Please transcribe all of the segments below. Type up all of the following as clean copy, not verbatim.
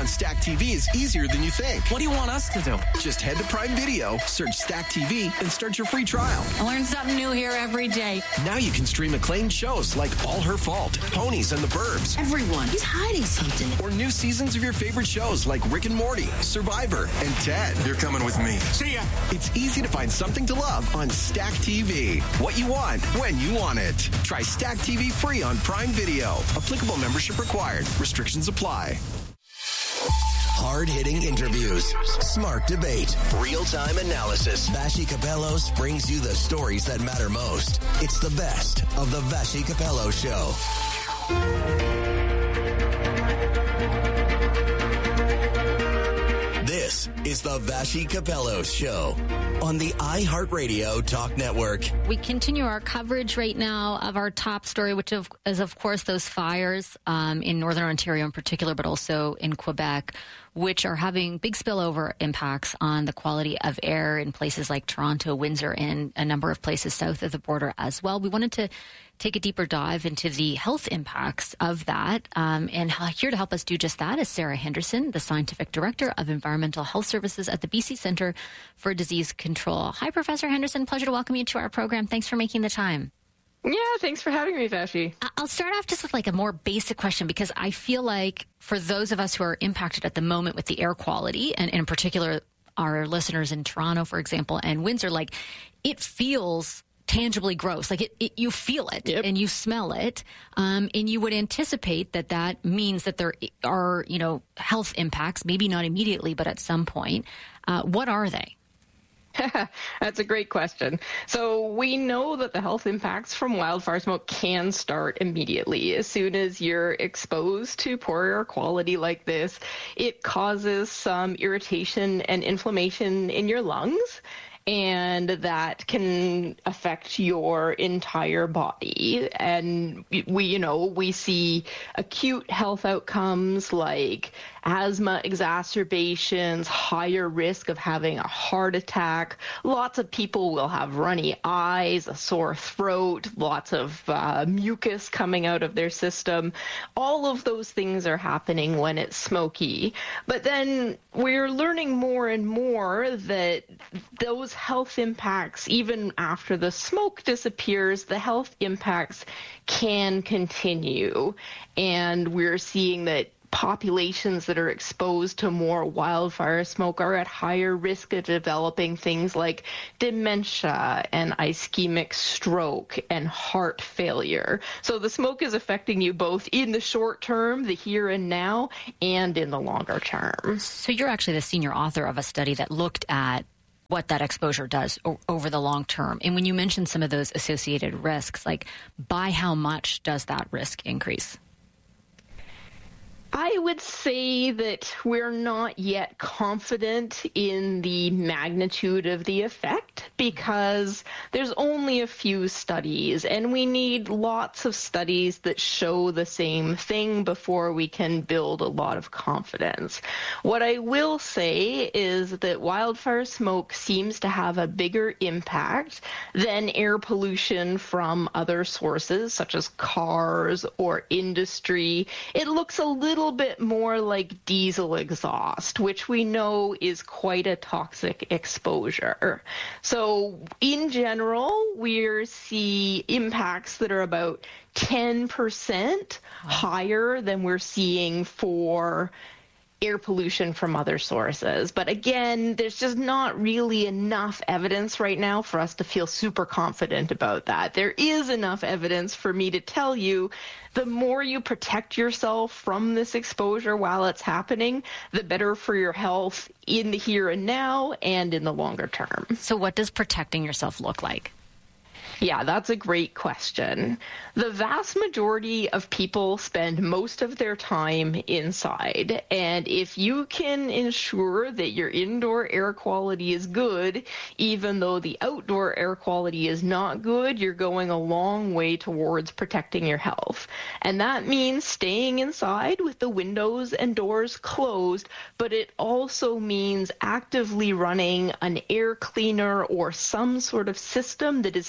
on Stack TV is easier than you think. What do you want us to do? Just head to Prime Video, search Stack TV, and start your free trial. I learn something new here every day. Now you can stream acclaimed shows like All Her Fault, Ponies and the Burbs. Everyone is hiding something. Or new seasons of your favorite shows like Rick and Morty, Survivor, and Ted. You're coming with me. See ya. It's easy to find something to love on Stack TV. What you want, when you want it. Try Stack TV free on Prime Video. Applicable membership required. Restrictions apply. Hard-hitting interviews, smart debate, real-time analysis. Vassy Kapelos brings you the stories that matter most. It's the best of the Vassy Kapelos Show. This is the Vassy Kapelos Show on the iHeartRadio Talk Network. We continue our coverage right now of our top story, which is, of course, those fires in Northern Ontario in particular, but also in Quebec, which are having big spillover impacts on the quality of air in places like Toronto, Windsor, and a number of places south of the border as well. We wanted to take a deeper dive into the health impacts of that. And here to help us do just that is Sarah Henderson, the Scientific Director of Environmental Health Services at the BC Centre for Disease Control. Hi, Professor Henderson. Pleasure to welcome you to our program. Thanks for making the time. Yeah, thanks for having me, Vassy. I'll start off just with like a more basic question, because I feel like for those of us who are impacted at the moment with the air quality, and in particular our listeners in Toronto, for example, and Windsor, like it feels tangibly gross. Like you feel it. Yep. And you smell it. And you would anticipate that means that there are, health impacts, maybe not immediately, but at some point. What are they? That's a great question. So we know that the health impacts from wildfire smoke can start immediately. As soon as you're exposed to poor air quality like this, it causes some irritation and inflammation in your lungs, and that can affect your entire body. And we see acute health outcomes like asthma exacerbations, higher risk of having a heart attack. Lots of people will have runny eyes, a sore throat, lots of mucus coming out of their system. All of those things are happening when it's smoky. But then we're learning more and more that those health impacts, even after the smoke disappears, the health impacts can continue. And we're seeing that populations that are exposed to more wildfire smoke are at higher risk of developing things like dementia and ischemic stroke and heart failure. So the smoke is affecting you both in the short term, the here and now, and in the longer term. So you're actually the senior author of a study that looked at what that exposure does over the long term. And when you mentioned some of those associated risks, like by how much does that risk increase? I would say that we're not yet confident in the magnitude of the effect because there's only a few studies, and we need lots of studies that show the same thing before we can build a lot of confidence. What I will say is that wildfire smoke seems to have a bigger impact than air pollution from other sources such as cars or industry. It looks a little bit more like diesel exhaust, which we know is quite a toxic exposure. So in general, we see impacts that are about 10% higher than we're seeing for air pollution from other sources. But again, there's just not really enough evidence right now for us to feel super confident about that. There is enough evidence for me to tell you the more you protect yourself from this exposure while it's happening, the better for your health in the here and now and in the longer term. So what does protecting yourself look like? Yeah, that's a great question. The vast majority of people spend most of their time inside, and if you can ensure that your indoor air quality is good, even though the outdoor air quality is not good, you're going a long way towards protecting your health. And that means staying inside with the windows and doors closed, but it also means actively running an air cleaner or some sort of system that is filtering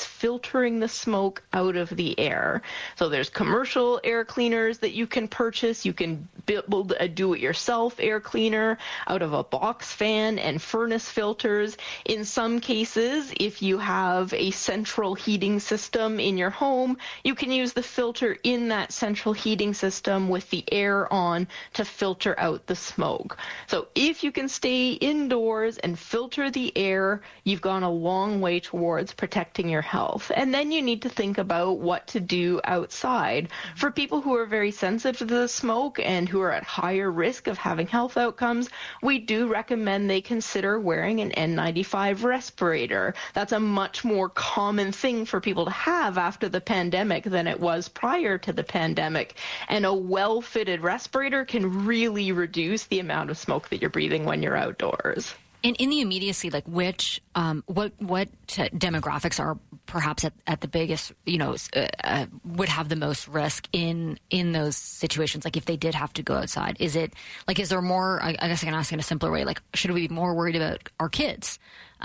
filtering the smoke out of the air. So there's commercial air cleaners that you can purchase. You can build a do-it-yourself air cleaner out of a box fan and furnace filters. In some cases, if you have a central heating system in your home, you can use the filter in that central heating system with the air on to filter out the smoke. So if you can stay indoors and filter the air, you've gone a long way towards protecting your health. And then you need to think about what to do outside. For people who are very sensitive to the smoke and who are at higher risk of having health outcomes, we do recommend they consider wearing an N95 respirator. That's a much more common thing for people to have after the pandemic than it was prior to the pandemic. And a well-fitted respirator can really reduce the amount of smoke that you're breathing when you're outdoors. And in the immediacy, like what demographics are perhaps at the biggest, would have the most risk in those situations? Like if they did have to go outside, is there more, I guess I can ask in a simpler way, like should we be more worried about our kids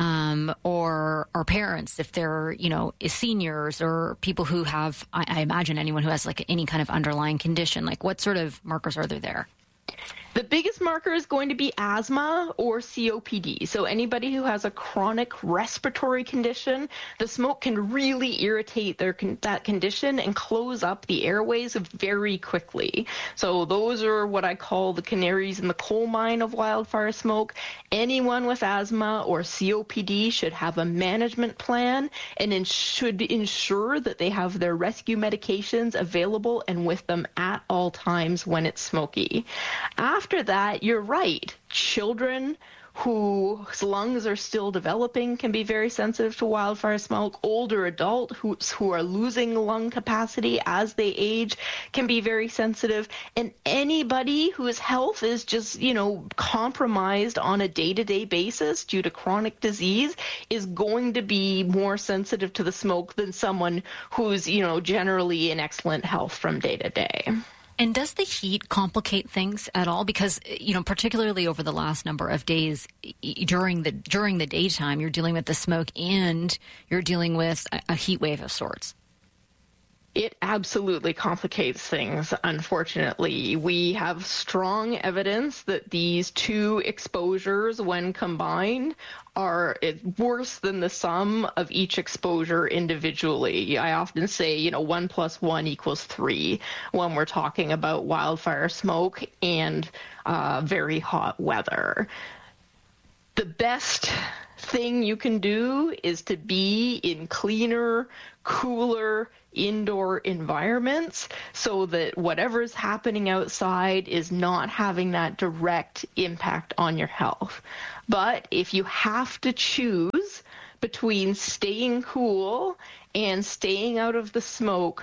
or our parents if they're, seniors or people who have, I imagine anyone who has like any kind of underlying condition, like what sort of markers are there? The biggest marker is going to be asthma or COPD. So anybody who has a chronic respiratory condition, the smoke can really irritate that condition and close up the airways very quickly. So those are what I call the canaries in the coal mine of wildfire smoke. Anyone with asthma or COPD should have a management plan and should ensure that they have their rescue medications available and with them at all times when it's smoky. After that, you're right. Children whose lungs are still developing can be very sensitive to wildfire smoke. Older adults who are losing lung capacity as they age can be very sensitive. And anybody whose health is just, compromised on a day-to-day basis due to chronic disease is going to be more sensitive to the smoke than someone who's, generally in excellent health from day to day. And does the heat complicate things at all? Because, particularly over the last number of days during the daytime, you're dealing with the smoke and you're dealing with a heat wave of sorts. It absolutely complicates things, unfortunately. We have strong evidence that these two exposures, when combined, are worse than the sum of each exposure individually. I often say, 1 + 1 = 3 when we're talking about wildfire smoke and very hot weather. The best thing you can do is to be in cleaner, cooler, indoor environments so that whatever's happening outside is not having that direct impact on your health. But if you have to choose between staying cool and staying out of the smoke,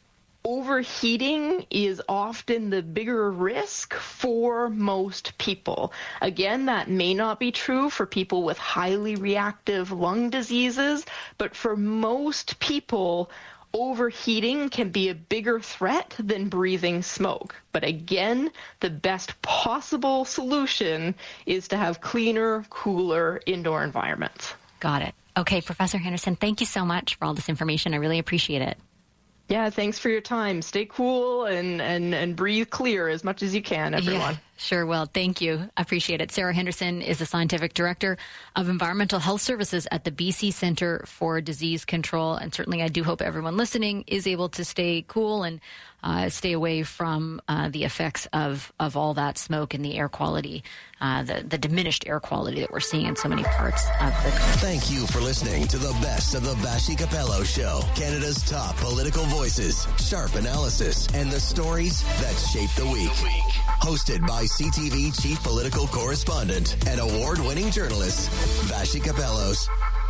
overheating is often the bigger risk for most people. Again, that may not be true for people with highly reactive lung diseases, but for most people, overheating can be a bigger threat than breathing smoke. But again, the best possible solution is to have cleaner, cooler indoor environments. Got it. Okay, Professor Henderson, thank you so much for all this information. I really appreciate it. Yeah, thanks for your time. Stay cool and breathe clear as much as you can, everyone. Yeah, sure will. Thank you. I appreciate it. Sarah Henderson is the Scientific Director of Environmental Health Services at the BC Centre for Disease Control. And certainly I do hope everyone listening is able to stay cool and stay away from the effects of all that smoke and the air quality, the diminished air quality that we're seeing in so many parts of the country. Thank you for listening to the best of the Vassy Capello Show. Canada's top political voices, sharp analysis, and the stories that shape the week. Hosted by CTV Chief Political Correspondent and award-winning journalist, Vassy Capellos.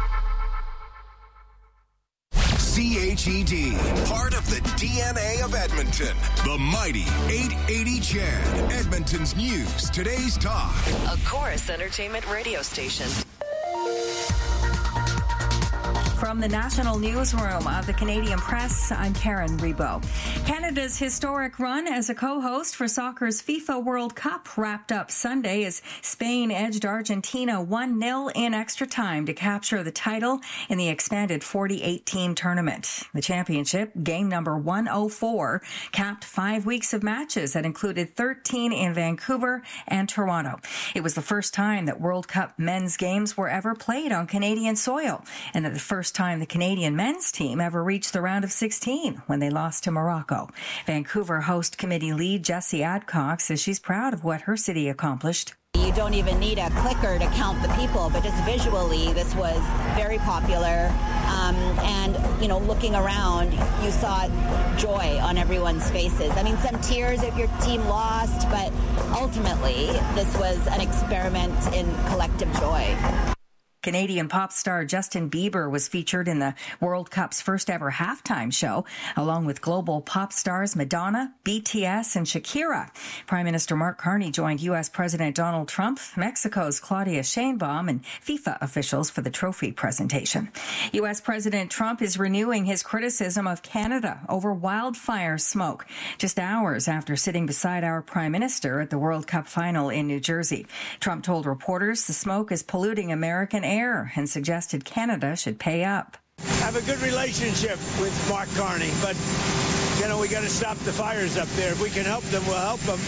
CHED, part of the DNA of Edmonton. The mighty 880 CHED, Edmonton's news, today's talk. A Chorus Entertainment radio station. From From the national newsroom of the Canadian Press, I'm Karen Rebo. Canada's historic run as a co-host for soccer's FIFA World Cup wrapped up Sunday as Spain edged Argentina 1-0 in extra time to capture the title in the expanded 48-team tournament. The championship, game number 104, capped 5 weeks of matches that included 13 in Vancouver and Toronto. It was the first time that World Cup men's games were ever played on Canadian soil, and the first time the Canadian men's team ever reached the round of 16 when they lost to Morocco. Vancouver host committee lead Jessie Adcock says she's proud of what her city accomplished. You don't even need a clicker to count the people, but just visually, this was very popular. And, looking around, you saw joy on everyone's faces. I mean, some tears if your team lost, but ultimately, this was an experiment in collective joy. Canadian pop star Justin Bieber was featured in the World Cup's first ever halftime show, along with global pop stars Madonna, BTS, and Shakira. Prime Minister Mark Carney joined U.S. President Donald Trump, Mexico's Claudia Sheinbaum, and FIFA officials for the trophy presentation. U.S. President Trump is renewing his criticism of Canada over wildfire smoke, just hours after sitting beside our Prime Minister at the World Cup final in New Jersey. Trump told reporters the smoke is polluting American air and suggested Canada should pay up. I have a good relationship with Mark Carney, but, we got to stop the fires up there. If we can help them, we'll help them.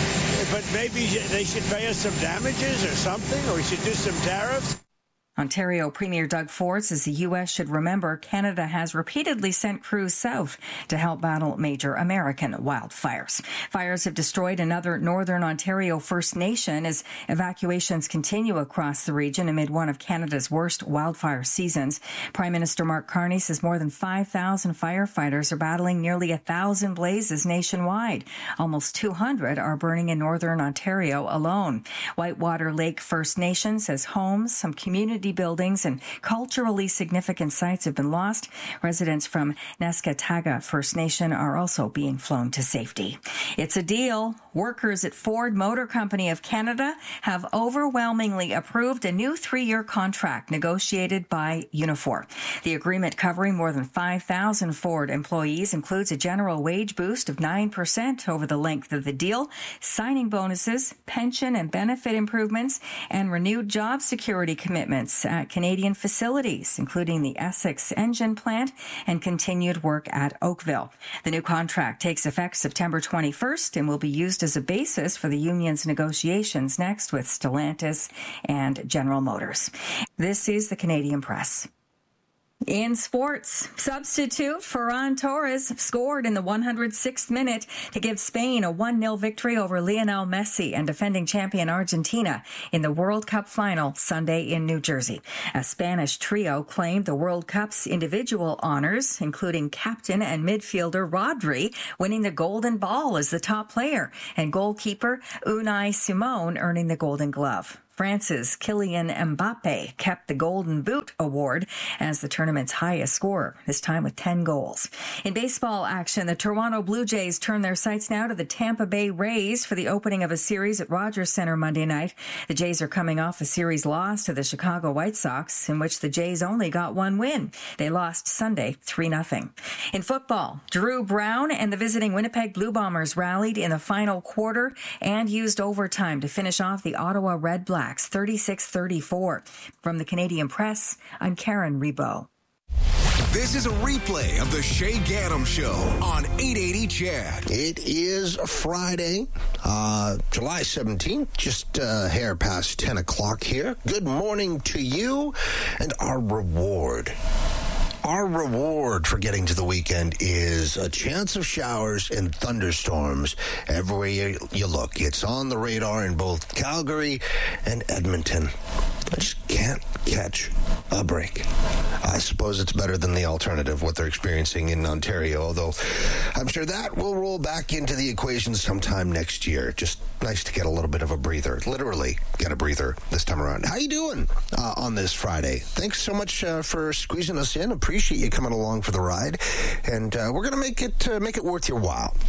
But maybe they should pay us some damages or something, or we should do some tariffs. Ontario Premier Doug Ford says the U.S. should remember Canada has repeatedly sent crews south to help battle major American wildfires. Fires have destroyed another Northern Ontario First Nation as evacuations continue across the region amid one of Canada's worst wildfire seasons. Prime Minister Mark Carney says more than 5,000 firefighters are battling nearly 1,000 blazes nationwide. Almost 200 are burning in Northern Ontario alone. Whitewater Lake First Nation says homes, some community buildings, and culturally significant sites have been lost. Residents from Neskataga First Nation are also being flown to safety. It's a deal. Workers at Ford Motor Company of Canada have overwhelmingly approved a new 3-year contract negotiated by Unifor. The agreement, covering more than 5,000 Ford employees, includes a general wage boost of 9% over the length of the deal, signing bonuses, pension and benefit improvements, and renewed job security commitments at Canadian facilities, including the Essex engine plant and continued work at Oakville. The new contract takes effect September 21st and will be used as a basis for the union's negotiations next with Stellantis and General Motors. This is the Canadian Press. In sports, substitute Ferran Torres scored in the 106th minute to give Spain a 1-0 victory over Lionel Messi and defending champion Argentina in the World Cup final Sunday in New Jersey. A Spanish trio claimed the World Cup's individual honors, including captain and midfielder Rodri winning the Golden Ball as the top player and goalkeeper Unai Simon earning the Golden Glove. France's Kylian Mbappe kept the Golden Boot award as the tournament's highest scorer, this time with 10 goals. In baseball action, the Toronto Blue Jays turn their sights now to the Tampa Bay Rays for the opening of a series at Rogers Center Monday night. The Jays are coming off a series loss to the Chicago White Sox, in which the Jays only got one win. They lost Sunday 3-0. In football, Drew Brown and the visiting Winnipeg Blue Bombers rallied in the final quarter and used overtime to finish off the Ottawa Red Blacks 36-34. From the Canadian Press, I'm Karen Rebo. This is a replay of the Shay Gaddam Show on 880 CHED. It is Friday, July 17th, just a hair past 10 o'clock here. Good morning to you, and our reward. Our reward for getting to the weekend is a chance of showers and thunderstorms everywhere you look. It's on the radar in both Calgary and Edmonton. I just can't catch a break. I suppose it's better than the alternative, what they're experiencing in Ontario, although I'm sure that will roll back into the equation sometime next year. Just nice to get a little bit of a breather. Literally get a breather this time around. How you doing on this Friday? Thanks so much for squeezing us in. Appreciate you coming along for the ride, and we're going to make it worth your while.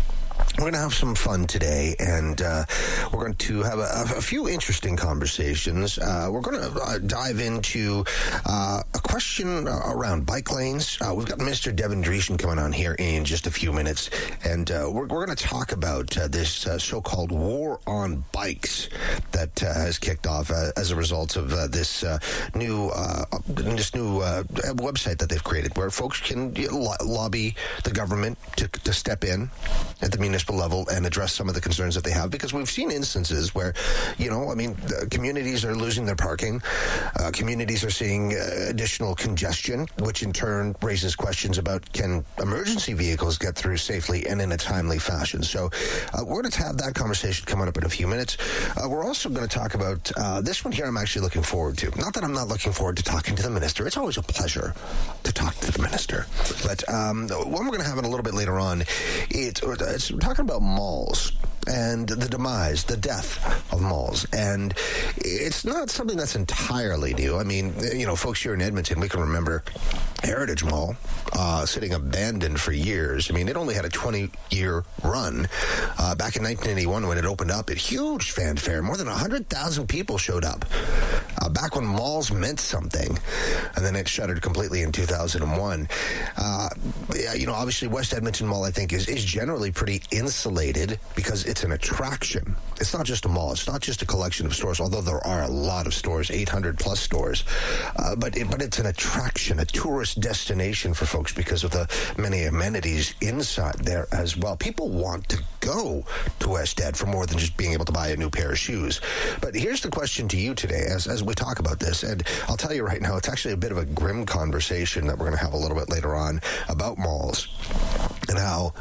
We're going to have some fun today, and we're going to have a few interesting conversations. We're going to dive into a question around bike lanes. We've got Mr. Devin Dreeshen coming on here in just a few minutes, and we're going to talk about this so-called war on bikes that has kicked off as a result of this new website that they've created, where folks can lobby the government to step in at the municipal level and address some of the concerns that they have, because we've seen instances where, communities are losing their parking, communities are seeing additional congestion, which in turn raises questions about, can emergency vehicles get through safely and in a timely fashion? So we're going to have that conversation coming up in a few minutes. We're also going to talk about this one here. I'm actually looking forward to. Not that I'm not looking forward to talking to the minister. It's always a pleasure to talk to the minister. But one we're going to have it a little bit later on, it's talking about malls and the demise, the death of malls. And it's not something that's entirely new. I mean, folks here in Edmonton, we can remember Heritage Mall sitting abandoned for years. I mean, it only had a 20-year run. Back in 1981, when it opened up, it huge fanfare. More than 100,000 people showed up. Back when malls meant something. And then it shuttered completely in 2001. Obviously, West Edmonton Mall, I think, is generally pretty insulated because it's an attraction. It's not just a mall. It's not just a collection of stores, although there are a lot of stores, 800-plus stores. But it's an attraction, a tourist destination for folks because of the many amenities inside there as well. People want to go to West Ed for more than just being able to buy a new pair of shoes. But here's the question to you today as we talk about this, and I'll tell you right now, it's actually a bit of a grim conversation that we're going to have a little bit later on about malls and how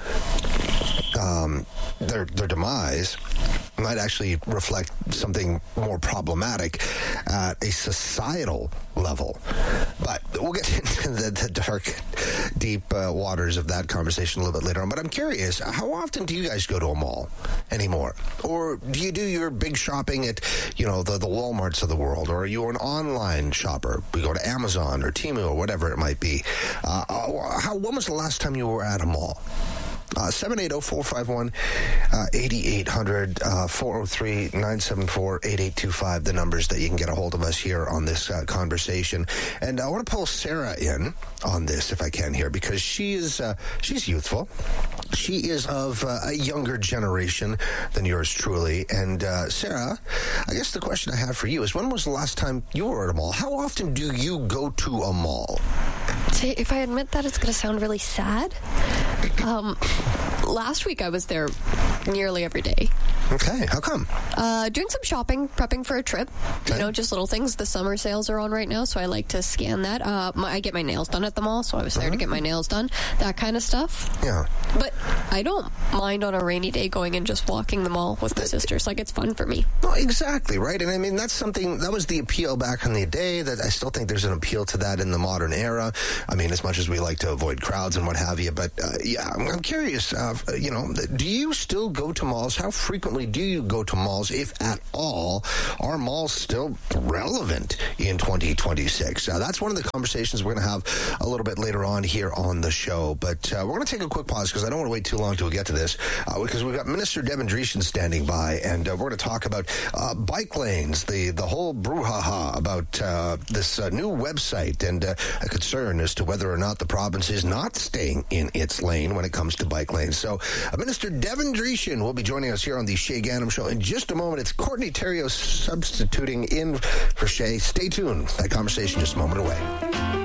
their demise might actually reflect something more problematic at a societal level. But we'll get into the dark, deep waters of that conversation a little bit later on. But I'm curious, how often do you guys go to a mall anymore? Or do you do your big shopping at, the Walmarts of the world? Or are you an online shopper? We go to Amazon or Temu or whatever it might be. When was the last time you were at a mall? 780-451-8800, 403-974-8825, the numbers that you can get a hold of us here on this conversation. And I want to pull Sarah in on this, if I can, here, because she's youthful. She is of a younger generation than yours truly. And Sarah, I guess the question I have for you is, when was the last time you were at a mall? How often do you go to a mall? See, if I admit that, it's going to sound really sad. Last week I was there nearly every day. Okay, how come? Doing some shopping, prepping for a trip. Okay. Just little things. The summer sales are on right now, so I like to scan that. I get my nails done at the mall, so I was there to get my nails done. That kind of stuff. Yeah. But I don't mind on a rainy day going and just walking the mall with my sisters. Like, it's fun for me. Well, exactly, right? And I mean, that's something, that was the appeal back in the day, that I still think there's an appeal to that in the modern era. I mean, as much as we like to avoid crowds and what have you, but I'm curious, do you still go to malls? How frequently do you go to malls, if at all? Are malls still relevant in 2026? That's one of the conversations we're going to have a little bit later on here on the show. But we're going to take a quick pause because I don't want to wait too long to get to this, because we've got Minister Devin Dreeshen standing by, and we're going to talk about bike lanes, the whole brouhaha about this new website, and a concern as to whether or not the province is not staying in its lane when it comes to bike lanes. So Minister Devin Dreeshen will be joining us here on the Shay Ganem Show in just a moment. It's Courtney Theriault substituting in for Shay. Stay tuned. That conversation just a moment away.